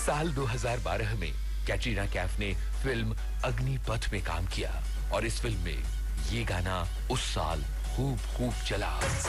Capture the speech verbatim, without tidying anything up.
साल दो हज़ार बारह में कैटरीना कैफ ने फिल्म अग्निपथ में काम किया और इस फिल्म में ये गाना उस साल खूब खूब चला।